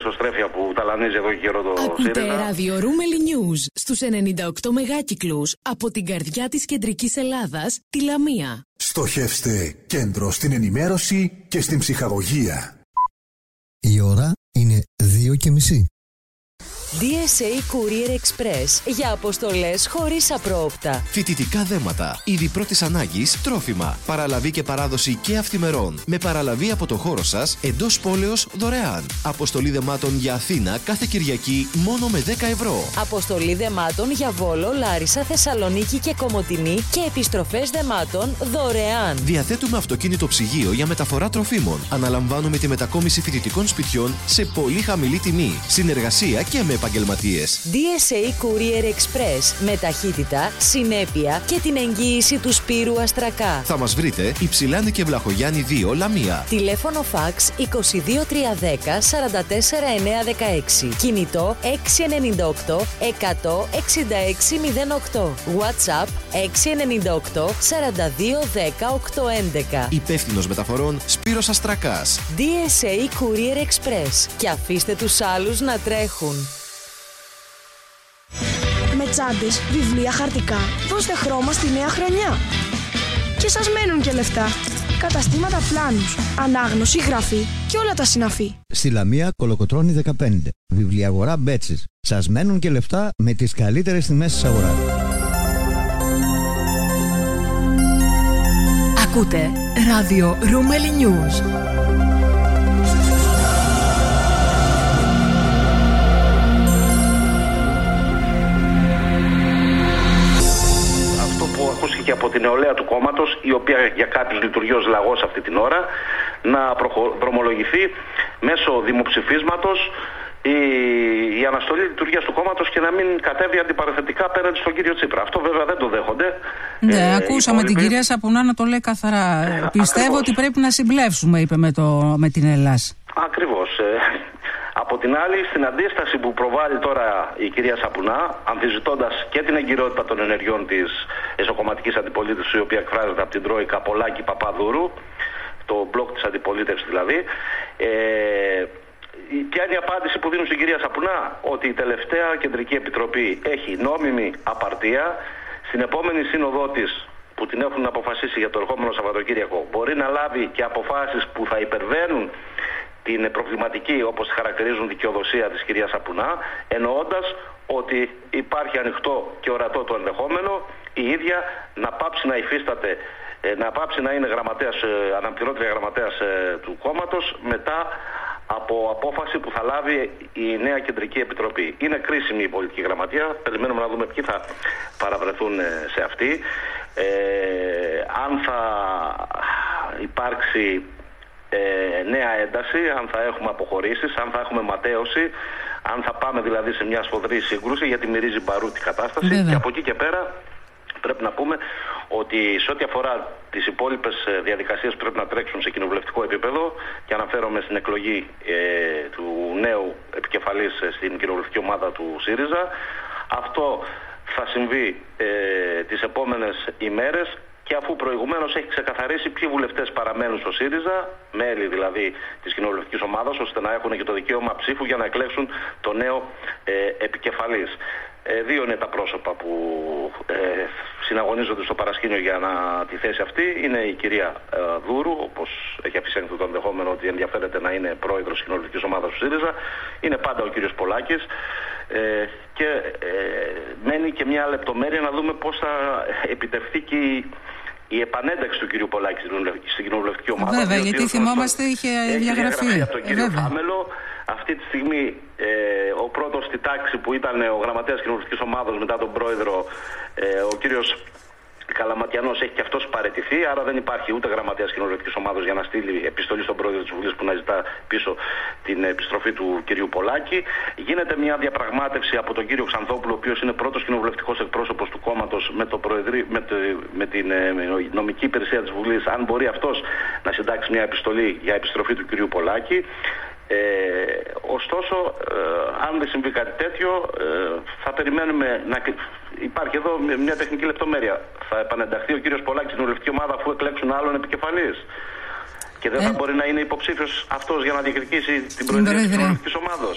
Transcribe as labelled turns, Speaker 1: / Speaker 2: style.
Speaker 1: εσωστρέφεια που ταλανίζει εδώ και καιρό το
Speaker 2: ΣΥΡΙΖΑ.
Speaker 1: ΣΥΡΙΖΑ.
Speaker 2: Ραδιορούμελη News στους 98 μεγάκυκλους από την καρδιά της κεντρικής Ελλάδας, τη Λαμία.
Speaker 3: Στοχεύστε κέντρο στην ενημέρωση και στην ψυχαγωγία.
Speaker 4: Η ώρα είναι 2:30.
Speaker 5: DSA Courier Express για αποστολές χωρίς απρόοπτα.
Speaker 6: Φοιτητικά δέματα, είδη πρώτης ανάγκης, τρόφιμα, παραλαβή και παράδοση και αυθημερών. Με παραλαβή από το χώρο σας, εντός πόλεως δωρεάν. Αποστολή δεμάτων για Αθήνα κάθε Κυριακή μόνο με 10 ευρώ.
Speaker 5: Αποστολή δεμάτων για Βόλο, Λάρισα, Θεσσαλονίκη και Κομοτηνή και επιστροφές δεμάτων δωρεάν.
Speaker 6: Διαθέτουμε αυτοκίνητο ψυγείο για μεταφορά τροφίμων. Αναλαμβάνουμε τη μετακόμιση φοιτητικών σπιτιών σε πολύ χαμηλή τιμή. Συνεργασία και με επαγγελματίες.
Speaker 5: DSA Courier Express με ταχύτητα, συνέπεια και την εγγύηση του Σπύρου Αστρακά.
Speaker 6: Θα μας βρείτε Υψηλάνη και Βλαχογιάννη 2 Λαμία.
Speaker 5: Τηλέφωνο φαξ 22310 44916. Κινητό 698 100 6608. WhatsApp 698 42 10 811.
Speaker 6: Υπεύθυνος μεταφορών Σπύρος Αστρακάς.
Speaker 5: DSA Courier Express. Και αφήστε τους άλλους να τρέχουν.
Speaker 7: Με τσάντες, βιβλία, χαρτικά, δώστε χρώμα στη νέα χρονιά. Και σας μένουν και λεφτά. Καταστήματα Πλάνους, ανάγνωση, γραφή και όλα τα συναφή.
Speaker 4: Στη Λαμία Κολοκοτρώνη 15. Βιβλιαγορά Μπέτσης. Σας μένουν και λεφτά με τις καλύτερες τιμές της αγοράς.
Speaker 2: Ακούτε Ραδιορούμελη News.
Speaker 1: Και από την νεολαία του κόμματος, η οποία για κάποιους λειτουργεί ως λαγός αυτή την ώρα, να δρομολογηθεί μέσω δημοψηφίσματος η αναστολή λειτουργίας του κόμματος και να μην κατέβει αντιπαραθετικά απέναντι στον κύριο Τσίπρα. Αυτό βέβαια δεν το δέχονται.
Speaker 8: Ναι, ακούσαμε την κυρία Σαπουνά να το λέει καθαρά. Πιστεύω ότι πρέπει να συμπλεύσουμε, είπε, με την Ελλάς.
Speaker 1: Ακριβώς. Από την άλλη, στην αντίσταση που προβάλλει τώρα η κυρία Σαπουνά, αμφισβητώντας και την εγκυρότητα των ενεργειών της εσωκομματικής αντιπολίτευσης, η οποία εκφράζεται από την Τρόικα Πολάκη Παπαδούρου, το μπλοκ της αντιπολίτευσης δηλαδή, ποια είναι η απάντηση που δίνουν στην κυρία Σαπουνά? Ότι η τελευταία κεντρική επιτροπή έχει νόμιμη απαρτία. Στην επόμενη σύνοδό της, που την έχουν αποφασίσει για το ερχόμενο Σαββατοκύριακο, μπορεί να λάβει και αποφάσεις που θα υπερβαίνουν την προβληματική, όπως χαρακτηρίζουν, δικαιοδοσία της κυρίας Σαπουνά, εννοώντας ότι υπάρχει ανοιχτό και ορατό το ενδεχόμενο η ίδια να πάψει να υφίσταται, να πάψει να είναι αναπληρώτρια γραμματέας του κόμματος μετά από απόφαση που θα λάβει η νέα κεντρική επιτροπή. Είναι κρίσιμη η πολιτική γραμματεία, περιμένουμε να δούμε ποιοι θα παραβρεθούν σε αυτή. Αν θα υπάρξει νέα ένταση, αν θα έχουμε αποχωρήσεις, αν θα έχουμε ματέωση, αν θα πάμε δηλαδή σε μια σφοδρή σύγκρουση, γιατί μυρίζει μπαρούτη κατάσταση. Βέβαια. Και από εκεί και πέρα πρέπει να πούμε ότι σε ό,τι αφορά τις υπόλοιπες διαδικασίες που πρέπει να τρέξουν σε κοινοβουλευτικό επίπεδο, και αναφέρομαι στην εκλογή του νέου επικεφαλής στην κοινοβουλευτική ομάδα του ΣΥΡΙΖΑ, αυτό θα συμβεί τις επόμενες ημέρες, και αφού προηγουμένως έχει ξεκαθαρίσει ποιοι βουλευτές παραμένουν στο ΣΥΡΙΖΑ, μέλη δηλαδή της κοινοβουλευτικής ομάδας, ώστε να έχουν και το δικαίωμα ψήφου για να εκλέξουν το νέο επικεφαλής. Δύο είναι τα πρόσωπα που συναγωνίζονται στο παρασκήνιο για τη θέση αυτή. Είναι η κυρία Δούρου, όπως έχει αφήσει το ενδεχόμενο ότι ενδιαφέρεται να είναι πρόεδρος της κοινοβουλευτικής ομάδας του ΣΥΡΙΖΑ. Είναι πάντα ο κύριος Πολάκης. Και μένει και μια λεπτομέρεια να δούμε πώς θα επιτευχθεί και η επανένταξη του κυρίου Πολάκη στην κοινοβουλευτική ομάδα.
Speaker 8: Βέβαια, γιατί θυμόμαστε είχε διαγραφεί
Speaker 1: από τον κύριο Φάμελο. Αυτή τη στιγμή ο πρώτος στη τάξη που ήταν ο γραμματέας κοινοβουλευτικής ομάδας μετά τον πρόεδρο, ο κύριος Καλαματιανός, έχει και αυτός παραιτηθεί, άρα δεν υπάρχει ούτε γραμματέας κοινοβουλευτικής ομάδας για να στείλει επιστολή στον πρόεδρο της Βουλής που να ζητά πίσω την επιστροφή του κυρίου Πολάκη. Γίνεται μια διαπραγμάτευση από τον κύριο Ξανθόπουλο, ο οποίος είναι πρώτος κοινοβουλευτικός εκπρόσωπος του κόμματος, με την νομική υπηρεσία της Βουλής, αν μπορεί αυτός να συντάξει μια επιστολή για επιστροφή του κυρίου Πολάκη. Ωστόσο, αν δεν συμβεί κάτι τέτοιο, θα περιμένουμε να υπάρχει εδώ μια τεχνική λεπτομέρεια. Θα επανενταχθεί ο κύριος Πολάκης στην κοινοβουλευτική ομάδα αφού εκλέξουν άλλον επικεφαλής. Και δεν θα μπορεί να είναι υποψήφιος αυτός για να διεκδικήσει την προεδρία της κοινοβουλευτικής ομάδας.